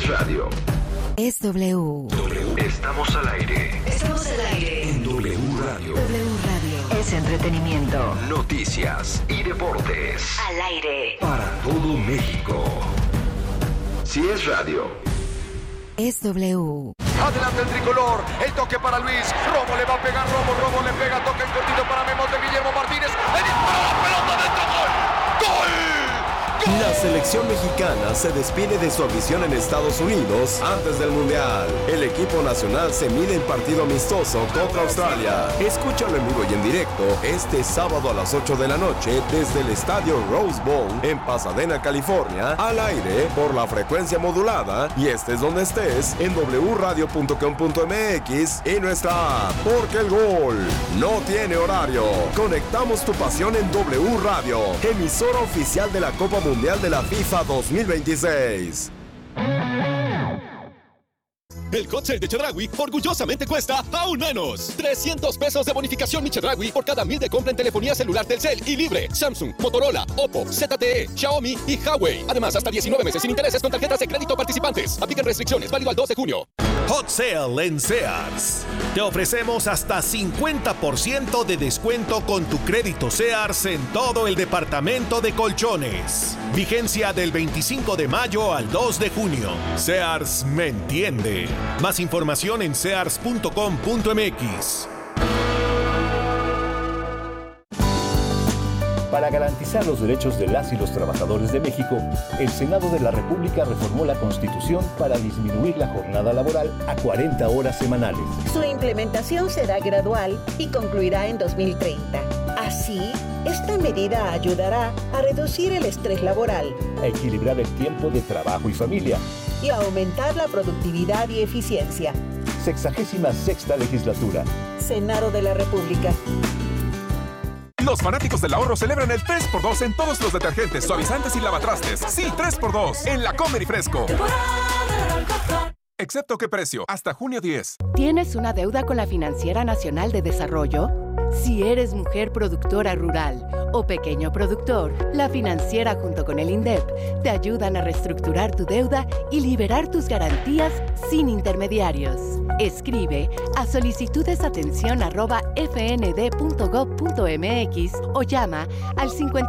es radio. Es W. Estamos al aire. Estamos al aire. En W Radio. W Radio. Es entretenimiento. Noticias y deportes. Al aire. Para todo México. Si es radio. Es W. Adelante el tricolor, el toque para Luis, Romo le va a pegar, Romo le pega, toque cortito para Memo de Guillermo Martínez, el disparo, la pelota dentro, ¡gol! La selección mexicana se despide de su afición en Estados Unidos antes del Mundial. El equipo nacional se mide en partido amistoso contra Australia. Escúchalo en vivo y en directo este sábado a las 8 de la noche desde el estadio Rose Bowl en Pasadena, California, al aire por la frecuencia modulada y estés donde estés en wradio.com.mx y nuestra app, porque el gol no tiene horario. Conectamos tu pasión en W Radio, emisora oficial de la Copa Mundial de la FIFA 2026. El hot sale de Chedraui orgullosamente cuesta aún menos. 300 pesos de bonificación Mi Chedraui por cada 1,000 de compra en telefonía celular Telcel y libre. Samsung, Motorola, Oppo, ZTE, Xiaomi y Huawei. Además, hasta 19 meses sin intereses con tarjetas de crédito participantes. Apliquen restricciones, válido al 2 de junio. Hot Sale en Sears. Te ofrecemos hasta 50% de descuento con tu crédito Sears en todo el departamento de colchones. Vigencia del 25 de mayo al 2 de junio. Sears me entiende. Más información en sears.com.mx. Para garantizar los derechos de las y los trabajadores de México, el Senado de la República reformó la Constitución para disminuir la jornada laboral a 40 horas semanales. Su implementación será gradual y concluirá en 2030. Así, esta medida ayudará a reducir el estrés laboral, a equilibrar el tiempo de trabajo y familia y a aumentar la productividad y eficiencia. 66ª legislatura. Senado de la República. Los fanáticos del ahorro celebran el 3x2 en todos los detergentes, suavizantes y lavatrastes. Sí, 3x2 en La Comer y Fresco. Excepto qué precio, hasta junio 10. ¿Tienes una deuda con la Financiera Nacional de Desarrollo? Si eres mujer productora rural o pequeño productor, la Financiera junto con el INDEP te ayudan a reestructurar tu deuda y liberar tus garantías sin intermediarios. Escribe a solicitudesatención@fnd.gov.mx o llama al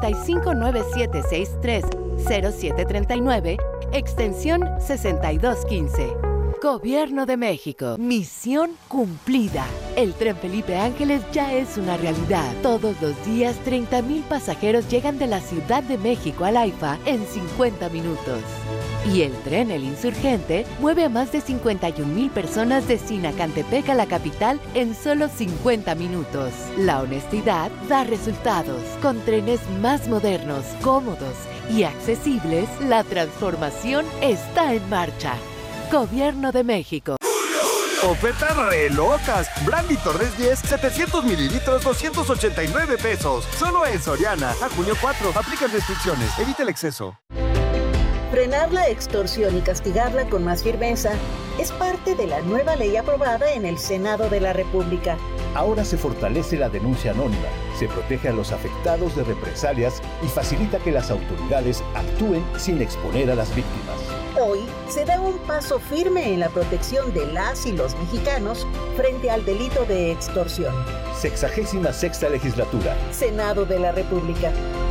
5597630739, extensión 6215. Gobierno de México. Misión cumplida. El Tren Felipe Ángeles ya es una realidad. Todos los días, 30,000 pasajeros llegan de la Ciudad de México al AIFA en 50 minutos. Y el tren El Insurgente mueve a más de 51,000 personas de Sinacantepec a la capital en solo 50 minutos. La honestidad da resultados. Con trenes más modernos, cómodos y accesibles, la transformación está en marcha. Gobierno de México. Ofertas re locas. Brandy Torres 10, 700 mililitros, 289 pesos. Solo en Soriana. A junio 4. Aplican restricciones. Evita el exceso. Frenar la extorsión y castigarla con más firmeza es parte de la nueva ley aprobada en el Senado de la República. Ahora se fortalece la denuncia anónima, se protege a los afectados de represalias y facilita que las autoridades actúen sin exponer a las víctimas. Hoy se da un paso firme en la protección de las y los mexicanos frente al delito de extorsión. 66ª legislatura. Senado de la República.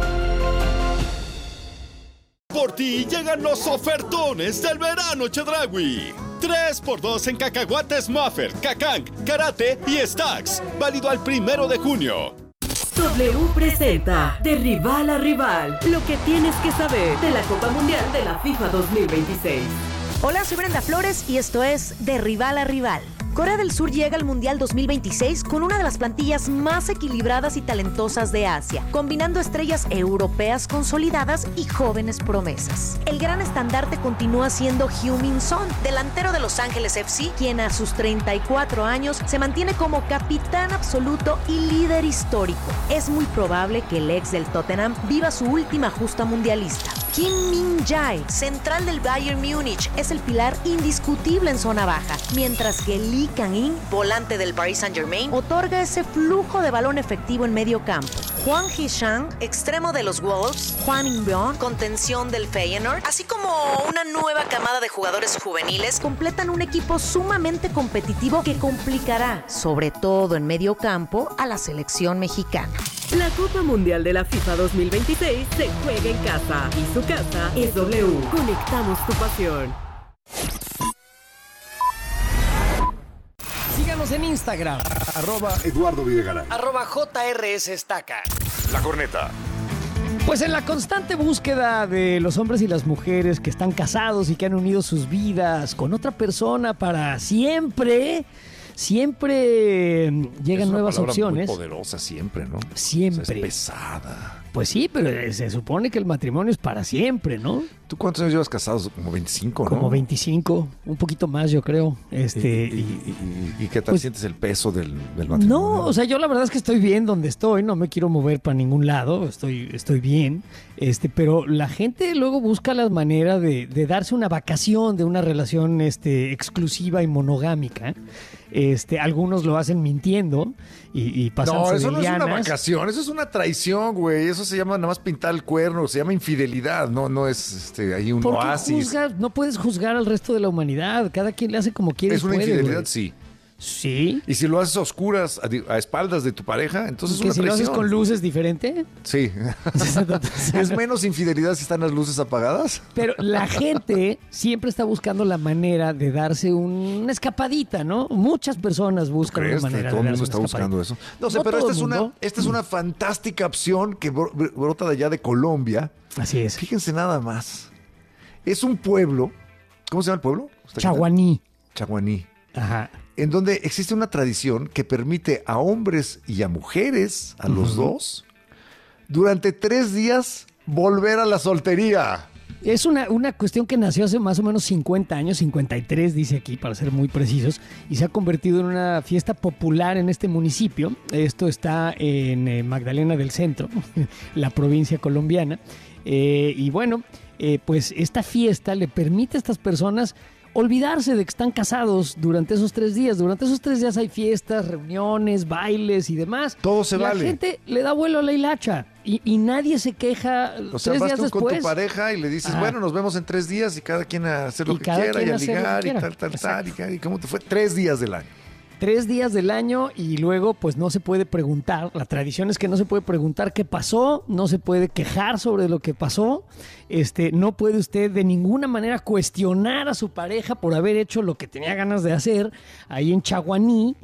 Por ti llegan los ofertones del verano Chedraui. 3x2 en cacahuates Muffer, Cacang, Karate y Stacks. Válido al 1 de junio. W presenta De Rival a Rival, lo que tienes que saber de la Copa Mundial de la FIFA 2026. Hola, soy Brenda Flores y esto es De Rival a Rival. Corea del Sur llega al Mundial 2026 con una de las plantillas más equilibradas y talentosas de Asia, combinando estrellas europeas consolidadas y jóvenes promesas. El gran estandarte continúa siendo Heung-min Son, delantero de Los Ángeles FC, quien a sus 34 años se mantiene como capitán absoluto y líder histórico. Es muy probable que el ex del Tottenham viva su última justa mundialista. Kim Min-jae, central del Bayern Múnich, es el pilar indiscutible en zona baja, mientras que Lee Kang-in, volante del Paris Saint-Germain, otorga ese flujo de balón efectivo en medio campo. Juan Hisham, extremo de los Wolves, Juan Inbeon, contención del Feyenoord, así como una nueva camada de jugadores juveniles, completan un equipo sumamente competitivo que complicará, sobre todo en medio campo, a la selección mexicana. La Copa Mundial de la FIFA 2026 se juega en casa y su casa es W. Conectamos tu pasión. Síganos en Instagram. @Eduardo Videgaray. @JRSestaca. La Corneta. Pues en la constante búsqueda de los hombres y las mujeres que están casados y que han unido sus vidas con otra persona para siempre llegan nuevas opciones. Muy poderosa siempre, ¿no? Siempre. O sea, es pesada. Pues sí, pero se supone que el matrimonio es para siempre, ¿no? ¿Tú cuántos años llevas casados? Como 25, ¿no? Como 25, un poquito más, yo creo. ¿Y qué tal sientes el peso del matrimonio? No, o sea, yo la verdad es que estoy bien donde estoy, no me quiero mover para ningún lado, estoy bien, pero la gente luego busca las maneras de darse una vacación de una relación exclusiva y monogámica. Algunos lo hacen mintiendo y pasándose No, eso no es lianas. una vacación, eso es una traición, güey. Eso se llama nada más pintar el cuerno, se llama infidelidad, no es ahí un ¿Por qué oasis. no puedes juzgar al resto de la humanidad, cada quien le hace como quiere. Es una puede, infidelidad, güey. sí. Sí. Y si lo haces a oscuras, a espaldas de tu pareja, entonces es ¿Que una si lo traición. haces con luces diferente? Sí. ¿Es menos infidelidad si están las luces apagadas? Pero la gente siempre está buscando la manera de darse una escapadita, ¿no? Muchas personas buscan una manera todo el de mundo darse está una buscando eso. No sé, No pero todo esta es una fantástica opción que brota de allá de Colombia. Así es. Fíjense nada más. Es un pueblo. ¿Cómo se llama el pueblo? Chaguaní. Chaguaní. Ajá. En donde existe una tradición que permite a hombres y a mujeres, a los dos, durante 3 días volver a la soltería. Es una cuestión que nació hace más o menos 50 años, 53 dice aquí, para ser muy precisos, y se ha convertido en una fiesta popular en este municipio. Esto está en Magdalena del Centro, la provincia colombiana. Y bueno, pues esta fiesta le permite a estas personas olvidarse de que están casados durante esos 3 días. Durante esos 3 días hay fiestas, reuniones, bailes y demás. Todo se vale. La gente le da vuelo a la hilacha y nadie se queja. O sea, 3 vas días tú después con tu pareja y le dices, bueno, nos vemos en 3 días y cada quien a hacer lo que cada quiera quien y a hacer lo que ligar y quiera. tal. ¿Y cómo te fue? 3 días del año. 3 días del año y luego pues no se puede preguntar, la tradición es que no se puede preguntar qué pasó, no se puede quejar sobre lo que pasó, no puede usted de ninguna manera cuestionar a su pareja por haber hecho lo que tenía ganas de hacer ahí en Chaguaní,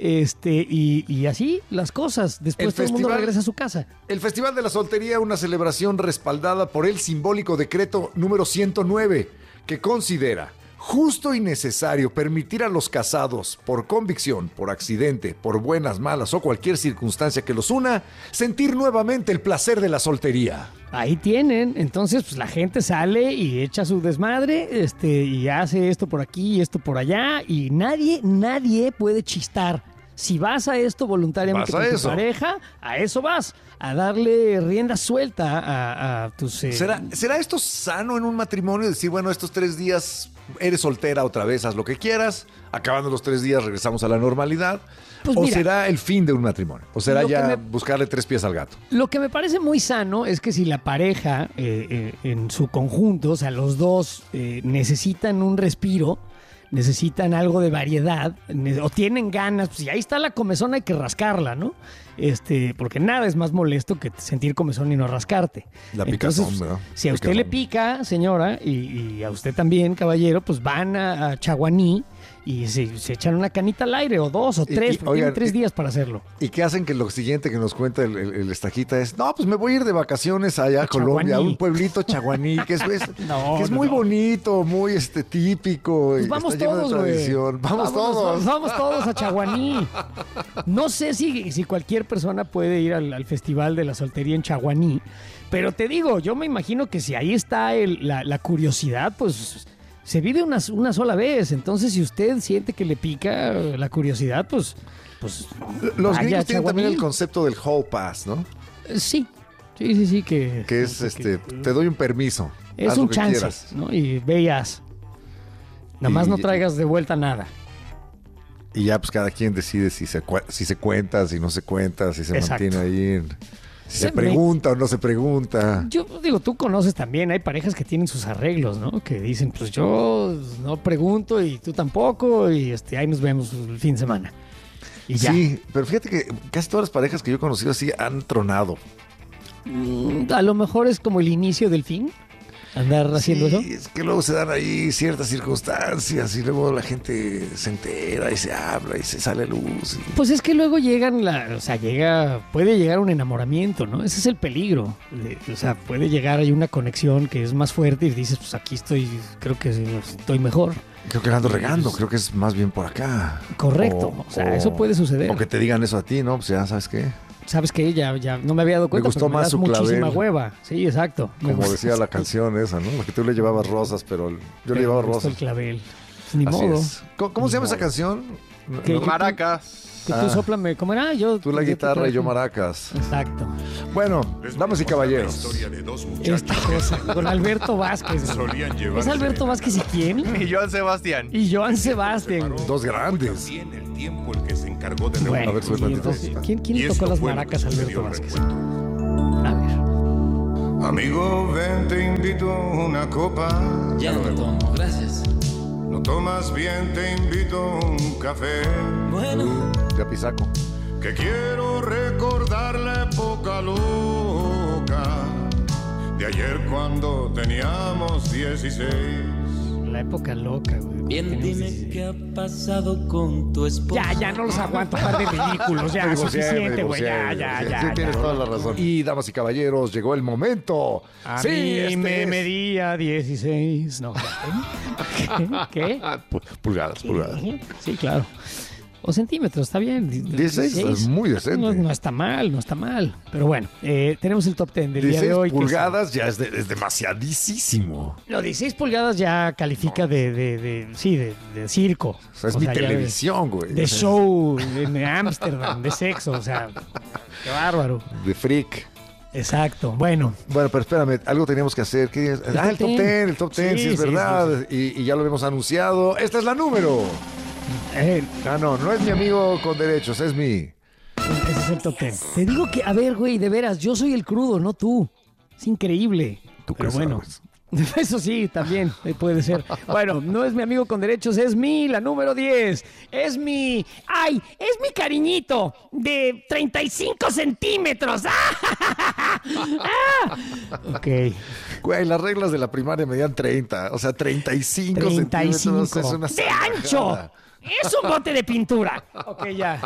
y así las cosas, después todo el mundo regresa a su casa. El Festival de la Soltería, una celebración respaldada por el simbólico decreto número 109, que considera justo y necesario permitir a los casados, por convicción, por accidente, por buenas, malas o cualquier circunstancia que los una, sentir nuevamente el placer de la soltería. Ahí tienen, entonces pues la gente sale y echa su desmadre, y hace esto por aquí y esto por allá, y nadie puede chistar. Si vas a esto voluntariamente con tu pareja, a eso vas, a darle rienda suelta a tus... ¿Será esto sano en un matrimonio? Decir, bueno, estos 3 días eres soltera otra vez, haz lo que quieras, acabando los 3 días regresamos a la normalidad. Pues ¿O mira, será el fin de un matrimonio? ¿O será ya buscarle 3 pies al gato? Lo que me parece muy sano es que si la pareja en su conjunto, o sea, los dos necesitan un respiro, necesitan algo de variedad o tienen ganas, pues si ahí está la comezón hay que rascarla, ¿no? Porque nada es más molesto que sentir comezón y no rascarte. La picazón, entonces, ¿verdad? Si a usted le pica, señora, y a usted también, caballero, pues van a Chaguaní y se echan una canita al aire, o 2 o 3, porque tienen 3 días para hacerlo. ¿Y qué hacen? Que lo siguiente que nos cuenta el estajita es, no, pues me voy a ir de vacaciones allá a Colombia, a un pueblito Chaguaní, que es muy bonito, muy típico, pues y vamos está lleno todos, de tradición. Vamos todos a Chaguaní. No sé si cualquier persona puede ir al Festival de la Soltería en Chaguaní, pero te digo, yo me imagino que si ahí está la curiosidad, pues se vive una sola vez. Entonces, si usted siente que le pica la curiosidad, pues los gringos tienen también el concepto del hall pass, ¿no? Sí, que es te doy un permiso. Es un chance, quieras, ¿no? Y veas. Nada más no traigas de vuelta nada. Y ya pues cada quien decide si se cuenta, si no se cuenta, si se mantiene ahí Si se pregunta o no se pregunta. Yo digo, tú conoces también, hay parejas que tienen sus arreglos, ¿no? Que dicen, pues yo no pregunto y tú tampoco y ahí nos vemos el fin de semana. Y ya. Sí, pero fíjate que casi todas las parejas que yo he conocido así han tronado. A lo mejor es como el inicio del fin, andar haciendo eso. Es que luego se dan ahí ciertas circunstancias y luego la gente se entera y se habla y se sale a luz. Pues es que luego puede llegar un enamoramiento, ¿no? Ese es el peligro. O sea, puede llegar ahí una conexión que es más fuerte y dices, pues aquí creo que estoy mejor. Creo que la ando regando, creo que es más bien por acá. Correcto, eso puede suceder. O que te digan eso a ti, ¿no? Pues ya, ¿sabes qué? ¿Sabes qué? Ya no me había dado cuenta, me gustó más su muchísima clavel. hueva. Sí, exacto. Como decía la canción esa, ¿no? Que tú le llevabas rosas, pero yo le llevaba rosas. el clavel. Pues ni Así modo. Es. ¿Cómo se llama esa canción? Maracas. Que tú sóplame, ¿cómo era? Tú la guitarra y yo maracas. Exacto. Bueno, damas y caballeros. Esta cosa, con Alberto Vázquez. ¿Es Alberto Vázquez y quién? Y Joan Sebastián. Dos grandes. Bueno, a ver, suéltate. ¿Quién tocó las maracas a Alberto Vázquez? A ver. Amigo, ven, te invito a una copa. Ya no tomo, gracias. No tomas bien, te invito a un café. Bueno. Ya pisaco. Que quiero recordar la época loca de ayer cuando teníamos 16. La época loca, güey. Bien, dime qué ha pasado con tu esposa. Ya no los aguanto, par de ridículos. Ya, suficiente, güey. Ya. Sí, tienes toda la razón. Y, damas y caballeros, llegó el momento. A mí me medía 16. No. ¿Qué? Pulgadas. Sí, claro. O centímetros, está bien. 16 es muy decente. No está mal. Pero bueno, tenemos el top 10 del día de hoy. 16 pulgadas ya es demasiadísimo. No, 16 pulgadas ya califica de circo. O sea, es mi televisión, güey. De show, de Ámsterdam, de sexo, o sea, qué bárbaro. De freak. Exacto, bueno. Bueno, pero espérame, algo teníamos que hacer. El top 10, sí es verdad. Sí. Y ya lo hemos anunciado. Esta es la número. No es mi amigo con derechos, es mi... Ese es el top 10. Te digo que, a ver, güey, de veras, yo soy el crudo, no tú. Es increíble. Pero bueno, eso sí, también puede ser. Bueno, no es mi amigo con derechos, es la número 10. Es mi cariñito de 35 centímetros. Ok. Güey, las reglas de la primaria medían 30, o sea, 35 centímetros es una... ¡De ancho! Es un bote de pintura. Ok, ya.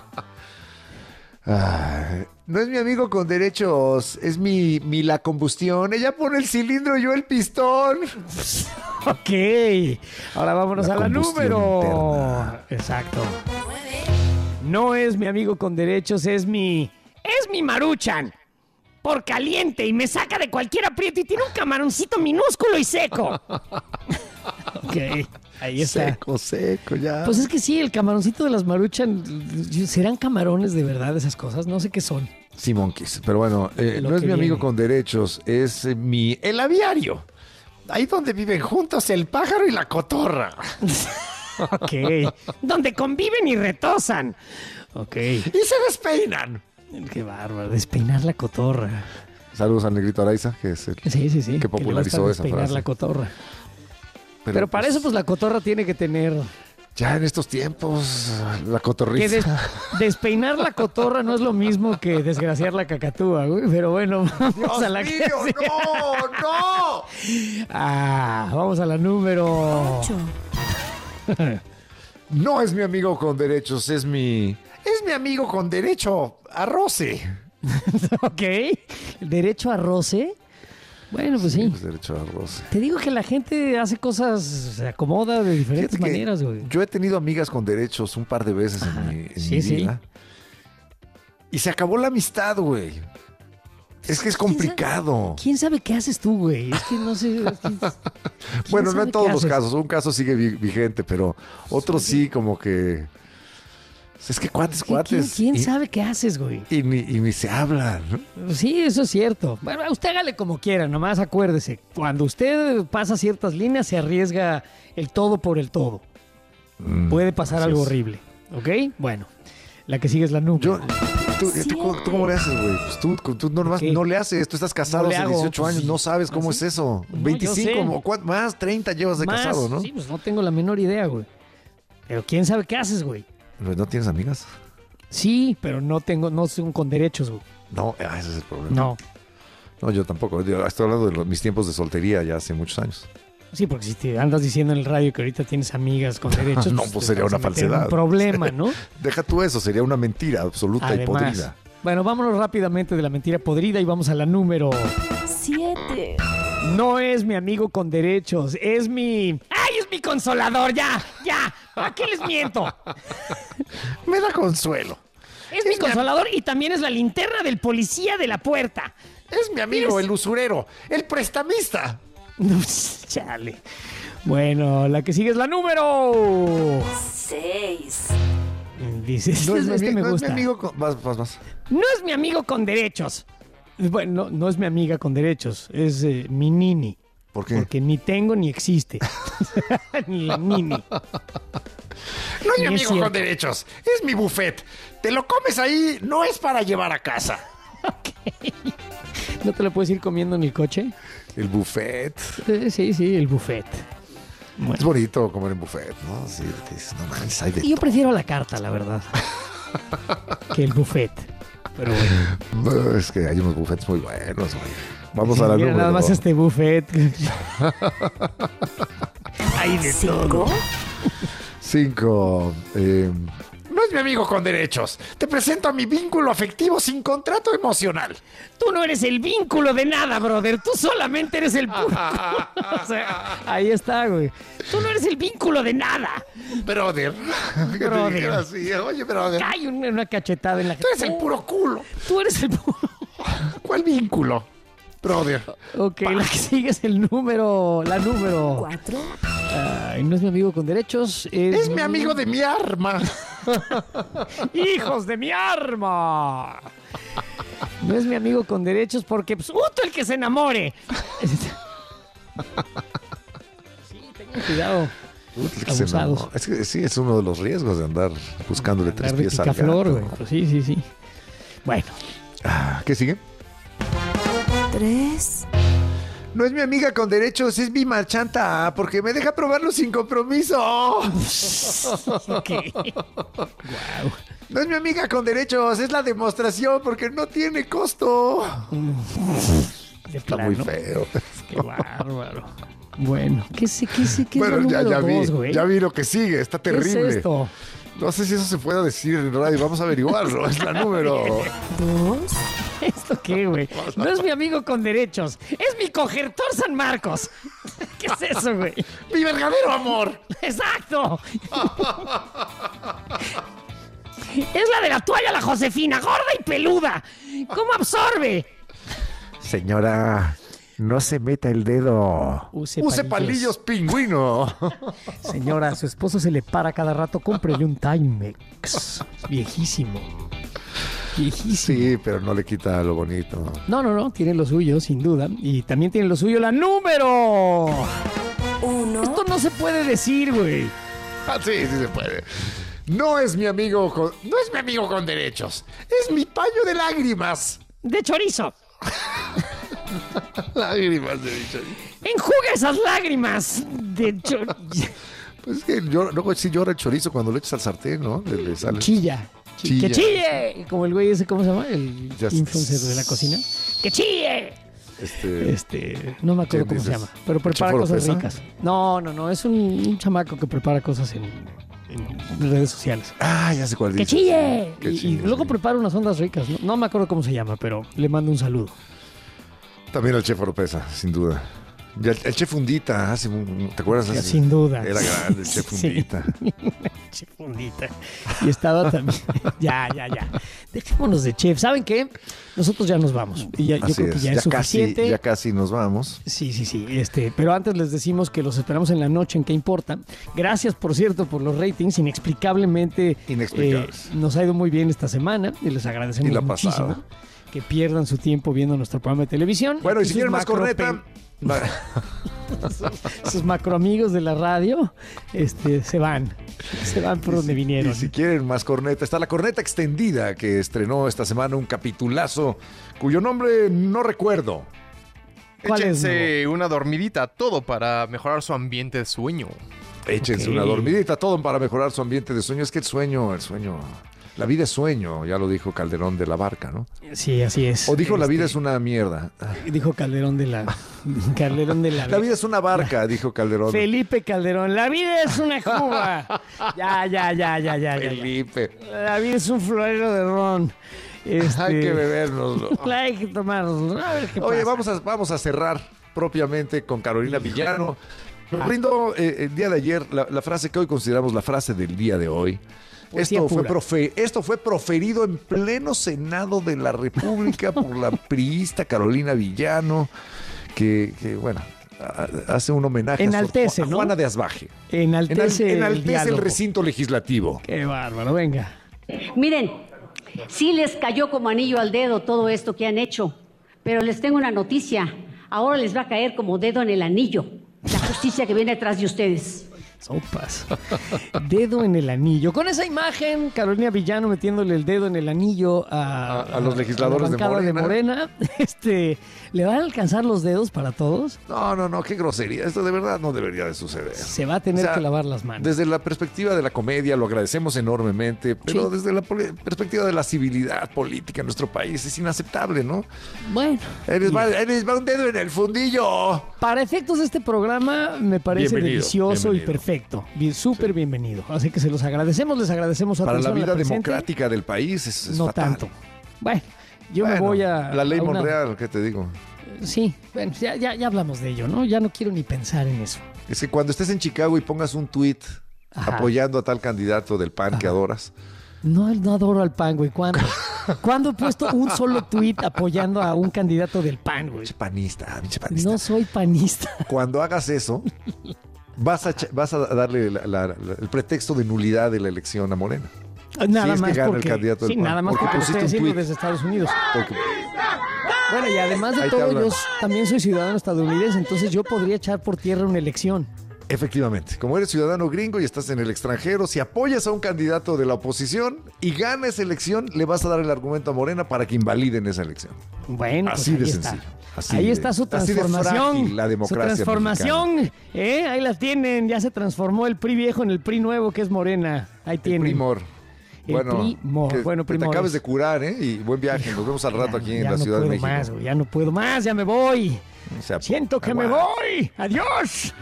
No es mi amigo con derechos, es mi la combustión. Ella pone el cilindro y yo el pistón. Ok. Ahora vámonos a la número. Interna. Exacto. No es mi amigo con derechos, es mi Maruchan. Por caliente y me saca de cualquier aprieto y tiene un camaroncito minúsculo y seco. Ok, ahí está. Seco, ya. Pues es que sí, el camaroncito de las Maruchan, ¿serán camarones de verdad esas cosas? No sé qué son. Sí, monkeys. Pero bueno, no es mi amigo con derechos, es el aviario. Ahí donde viven juntos el pájaro y la cotorra. Ok. Donde conviven y retosan. Ok. Y se despeinan. Qué bárbaro, despeinar la cotorra. Saludos al Negrito Araiza, que es el que popularizó esa frase. Despeinar la cotorra. Pero para eso, pues la cotorra tiene que tener... Ya en estos tiempos, la cotorriza. Que despeinar la cotorra no es lo mismo que desgraciar la cacatúa, güey. Pero bueno, vamos a la ¡Dios mío, no! Vamos a la número 8. No es mi amigo con derechos, es mi amigo con derecho a roce. Ok. ¿Derecho a roce? Bueno, pues sí. Pues derecho a roce. Te digo que la gente hace cosas, se acomoda de diferentes maneras, güey. Yo he tenido amigas con derechos un par de veces en mi vida. Y se acabó la amistad, güey. Es que es complicado. ¿Quién sabe qué haces tú, güey? Es que no sé. Bueno, no en todos los casos. Un caso sigue vigente, pero otros sí como que... Es que cuates. ¿Quién sabe qué haces, güey? Y ni se hablan, ¿no? Sí, eso es cierto. Bueno, usted hágale como quiera, nomás acuérdese. Cuando usted pasa ciertas líneas, se arriesga el todo por el todo. Puede pasar algo horrible, ¿ok? Bueno, la que sigue es la número. ¿Tú cómo le haces, güey? Pues tú no le haces. Tú estás casado hace 18 años. No sabes cómo es eso. No, 25, más 30 llevas de casado, ¿no? Sí, pues no tengo la menor idea, güey. Pero quién sabe qué haces, güey. ¿No tienes amigas? Sí, pero no son con derechos, güey. No, ese es el problema. No, yo tampoco. Yo estoy hablando de mis tiempos de soltería ya hace muchos años. Sí, porque si te andas diciendo en el radio que ahorita tienes amigas con derechos... no, pues sería una falsedad. Un problema, ¿no? Deja tú eso, sería una mentira absoluta y podrida. Bueno, vámonos rápidamente de la mentira podrida y vamos a la número... 7. No es mi amigo con derechos, es mi... ¡Ay, es mi consolador! ¡Ya! ¿A qué les miento? Me da consuelo. Es mi consolador y también es la linterna del policía de la puerta. Es mi amigo, el usurero, el prestamista. Chale. Bueno, la que sigue es la número 6. Dices, no me gusta. No es mi amigo con... Vas. No es mi amigo con derechos. Bueno, no es mi amiga con derechos, es mi nini. ¿Por qué? Porque ni tengo ni existe. Ni la nini. No es mi amigo con derechos, es mi buffet. Te lo comes ahí, no es para llevar a casa. Ok. ¿No te lo puedes ir comiendo en el coche? El buffet. Sí, el buffet. Bueno. Es bonito comer en buffet, ¿no? Sí, no manches, hay de Yo prefiero la carta, la verdad. Que el buffet. Pero bueno. Es que hay unos buffets muy buenos, güey. Vamos a la número. Nada más este buffet. Hay de todo. 5. No es mi amigo con derechos. Te presento a mi vínculo afectivo sin contrato emocional. Tú no eres el vínculo de nada, brother. Tú solamente eres el... o sea, ahí está, güey. Tú no eres el vínculo de nada. Brother. Brother. Así. Oye, brother. Hay una cachetada en la... Tú eres el puro culo. Tú eres el puro... ¿Cuál vínculo? Brother. Ok, la que sigue es la número 4. No es mi amigo con derechos. Es mi amigo de mi arma. ¡Hijos de mi arma! No es mi amigo con derechos porque pues, el que se enamore. Sí, tengan cuidado. Abusados. Es que sí, es uno de los riesgos de andar buscándole tres pies al gato. Güey. Pues sí. Bueno. ¿Qué sigue? 3. No es mi amiga con derechos, es mi marchanta, porque me deja probarlo sin compromiso. Okay. Wow. No es mi amiga con derechos, es la demostración, porque no tiene costo. Está muy feo. Qué bárbaro. Bueno, ¿qué bueno, es ya vi lo que sigue, está terrible. ¿Qué es esto? No sé si eso se puede decir en radio, vamos a averiguarlo. Es la número 2. ¿Esto qué, güey? No es mi amigo con derechos, es mi cogertor San Marcos. ¿Qué es eso, güey? ¡Mi verdadero amor! ¡Exacto! Es la de la toalla, la Josefina, gorda y peluda. ¿Cómo absorbe? Señora, no se meta el dedo. Use palillos pingüino. Señora, a su esposo se le para cada rato, cómprele un Timex. Viejísimo. Sí, pero no le quita lo bonito. No, tiene lo suyo, sin duda. Y también tiene lo suyo la número 1. Esto no se puede decir, güey. Sí se puede. No es mi amigo con derechos. Es mi paño de lágrimas. De chorizo. Lágrimas de chorizo. Enjuga esas lágrimas de chorizo. Pues es que luego sí llora el chorizo cuando lo echas al sartén, ¿no? Le sale. Chilla. ¡Que chille! Como el güey ese, ¿cómo se llama? El influencer de la cocina. ¡Que chille! No me acuerdo cómo se llama, pero prepara cosas ricas. No, es un chamaco que prepara cosas en redes sociales. Ya sé cuál dice. ¡Que chille! Y luego prepara unas ondas ricas. No me acuerdo cómo se llama, pero le mando un saludo. También el chef Oropesa, sin duda. El chef Fundita, ¿te acuerdas? Sin duda. Era grande el chef Fundita. Chef Fundita. Y estaba también... Ya. Dejémonos de chef. ¿Saben qué? Nosotros ya nos vamos. Y yo creo que ya es suficiente. Ya casi nos vamos. Sí. Pero antes les decimos que los esperamos en la noche en ¿Qué importa? Gracias, por cierto, por los ratings. Inexplicables. Nos ha ido muy bien esta semana y les agradecemos muchísimo que pierdan su tiempo viendo nuestro programa de televisión. Bueno, y si quieren más corneta... sus macroamigos de la radio, se van por donde vinieron. Y si quieren más corneta, está la corneta extendida que estrenó esta semana un capitulazo cuyo nombre no recuerdo. Échense una dormidita, todo para mejorar su ambiente de sueño. Échense una dormidita, todo para mejorar su ambiente de sueño. Es que el sueño, la vida es sueño, ya lo dijo Calderón de la Barca, ¿no? Sí, así es. O dijo la vida es una mierda. Dijo Calderón de la... La vida es una barca, dijo Calderón. Felipe Calderón, la vida es una cuba. Ya. Felipe. La vida es un florero de ron. Hay que bebernoslo. Hay que tomárnoslo. A ver qué Oye, pasa. vamos a cerrar propiamente con Carolina Villano. Nos brindo el día de ayer la frase que hoy consideramos la frase del día de hoy. Esto fue proferido en pleno Senado de la República por la priista Carolina Villano, que bueno, hace un homenaje a Juana de Asbaje. Enaltece el recinto legislativo. Qué bárbaro, venga. Miren, sí les cayó como anillo al dedo todo esto que han hecho, pero les tengo una noticia. Ahora les va a caer como dedo en el anillo la justicia que viene detrás de ustedes. Sopas. Dedo en el anillo. Con esa imagen, Carolina Villano metiéndole el dedo en el anillo a los legisladores de Morena. ¿Le van a alcanzar los dedos para todos? No, qué grosería. Esto de verdad no debería de suceder. Se va a tener que lavar las manos. Desde la perspectiva de la comedia lo agradecemos enormemente, pero desde la perspectiva de la civilidad política en nuestro país es inaceptable, ¿no? Bueno. Ahí les va un dedo en el fundillo. Para efectos de este programa me parece delicioso y perfecto. Súper bienvenido. Así que se los agradecemos, les agradecemos a todos. Para la vida democrática del país es no fatal. Tanto. Bueno, me voy a... La ley Monreal, ¿qué te digo? Sí, bueno, ya hablamos de ello, ¿no? Ya no quiero ni pensar en eso. Es que cuando estés en Chicago y pongas un tuit apoyando a tal candidato del PAN que adoras... No adoro al PAN, güey. ¿Cuándo he puesto un solo tuit apoyando a un candidato del PAN, güey? Pinche panista. No soy panista. Cuando hagas eso... Vas a darle el pretexto de nulidad de la elección a Morena. Nada más que gana porque, el candidato del PAN. Nada más porque lo estoy haciendo desde Estados Unidos. Bueno, y además de todo, yo también soy ciudadano estadounidense, entonces yo podría echar por tierra una elección. Efectivamente, como eres ciudadano gringo y estás en el extranjero, si apoyas a un candidato de la oposición y gana esa elección, le vas a dar el argumento a Morena para que invaliden esa elección. Bueno, así de sencillo. Ahí está su transformación. Así de frágil la democracia. Su transformación, ahí la tienen. Ya se transformó el PRI viejo en el PRI nuevo, que es Morena. Ahí tienen. El PRIMOR. Bueno, te acabes de curar, y buen viaje. Nos vemos al rato aquí en la Ciudad de México. Ya no puedo más, ya me voy. Siento que me voy. Adiós.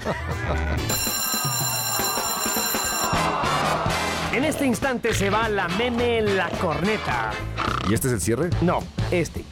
En este instante se va la meme en la corneta. ¿Y este es el cierre? No, este.